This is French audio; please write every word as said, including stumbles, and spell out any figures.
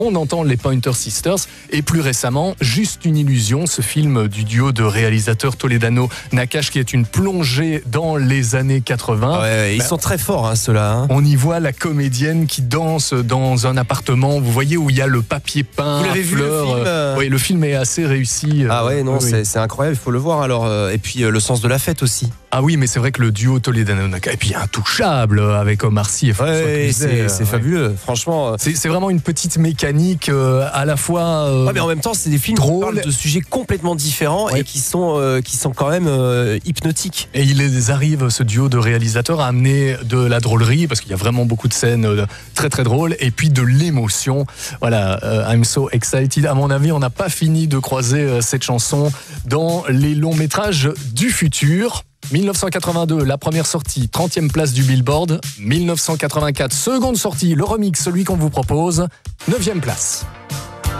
On entend les Pointer Sisters et plus récemment, Juste une illusion, ce film du duo de réalisateurs Toledano-Nakache qui est une plongée dans les années quatre-vingts. Ouais, ouais, ils ben, sont très forts, hein, ceux-là. Hein. On y voit la comédienne qui danse dans un appartement, vous voyez, où il y a le papier peint. Vous l'avez vu, le film euh... Oui, le film est assez réussi. Ah ouais, non, oui, c'est, oui. c'est incroyable, il faut le voir alors. Et puis le sens de la fête aussi. Ah oui, mais c'est vrai que le duo Toledano-Nakache, et puis Intouchable avec Omar Sy et François ouais, Cluzet, c'est, c'est ouais. fabuleux, franchement. C'est, c'est vraiment une petite mécanique euh, à la fois. Euh, ouais, mais en même temps, c'est des films drôle. qui parlent de sujets complètement différents ouais. et qui sont, euh, qui sont quand même euh, hypnotiques. Et il arrive, ce duo de réalisateurs, à amener de la drôlerie, parce qu'il y a vraiment beaucoup de scènes euh, très très drôles, et puis de l'émotion. Voilà, euh, I'm so excited. À mon avis, on n'a pas fini de croiser euh, cette chanson dans les longs métrages du futur. dix-neuf cent quatre-vingt-deux, la première sortie, trentième place du Billboard. dix-neuf cent quatre-vingt-quatre, seconde sortie, le remix, celui qu'on vous propose, neuvième place.